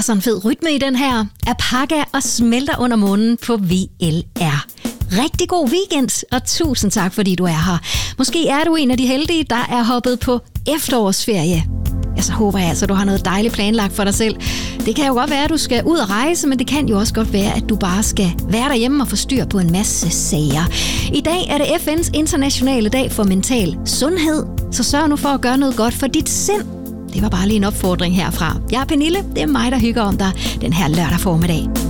altså en fed rytme i den her. Apaga og Smelter under munden på VLR. Rigtig god weekend, og tusind tak, fordi du er her. Måske er du en af de heldige, der er hoppet på efterårsferie. Ja, så håber jeg altså, at du har noget dejligt planlagt for dig selv. Det kan jo godt være, at du skal ud og rejse, men det kan jo også godt være, at du bare skal være derhjemme og få styr på en masse sager. I dag er det FN's internationale dag for mental sundhed, så sørg nu for at gøre noget godt for dit sind. Det var bare lige en opfordring herfra. Jeg er Pernille, det er mig, der hygger om dig den her lørdag formiddag.